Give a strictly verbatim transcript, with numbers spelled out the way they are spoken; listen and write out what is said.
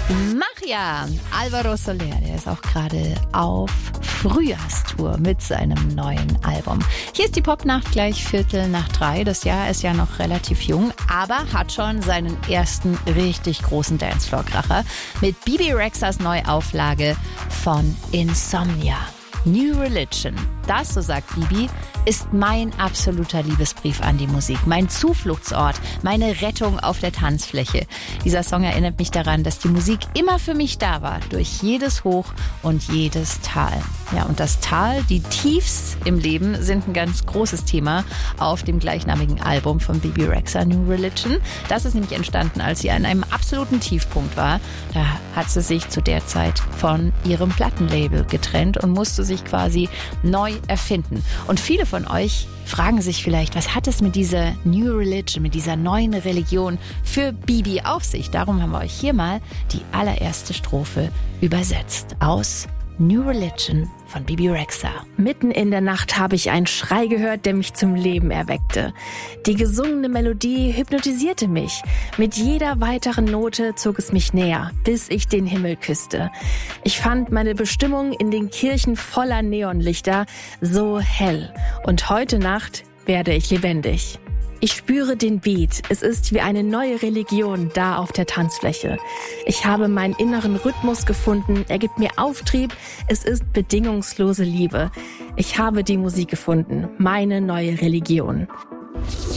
Magia, Alvaro Soler, der ist auch gerade auf Frühjahrstour mit seinem neuen Album. Hier ist die Popnacht gleich Viertel nach drei. Das Jahr ist ja noch relativ jung, aber hat schon seinen ersten richtig großen Dancefloor-Kracher mit Bebe Rexhas Neuauflage von Insomnia. New Religion, das, so sagt Bibi, ist mein absoluter Liebesbrief an die Musik, mein Zufluchtsort, meine Rettung auf der Tanzfläche. Dieser Song erinnert mich daran, dass die Musik immer für mich da war, durch jedes Hoch und jedes Tal. Ja, und das Tal, die Tiefs im Leben sind ein ganz großes Thema auf dem gleichnamigen Album von Bebe Rexha, New Religion. Das ist nämlich entstanden, als sie an einem absoluten Tiefpunkt war. Da hat sie sich zu der Zeit von ihrem Plattenlabel getrennt und musste sich quasi neu erfinden. Und viele von euch fragen sich vielleicht, was hat es mit dieser New Religion, mit dieser neuen Religion für Bibi auf sich? Darum haben wir euch hier mal die allererste Strophe übersetzt aus New Religion von Bebe Rexha. Mitten in der Nacht habe ich einen Schrei gehört, der mich zum Leben erweckte. Die gesungene Melodie hypnotisierte mich. Mit jeder weiteren Note zog es mich näher, bis ich den Himmel küsste. Ich fand meine Bestimmung in den Kirchen voller Neonlichter so hell. Und heute Nacht werde ich lebendig. Ich spüre den Beat. Es ist wie eine neue Religion da auf der Tanzfläche. Ich habe meinen inneren Rhythmus gefunden. Er gibt mir Auftrieb. Es ist bedingungslose Liebe. Ich habe die Musik gefunden. Meine neue Religion.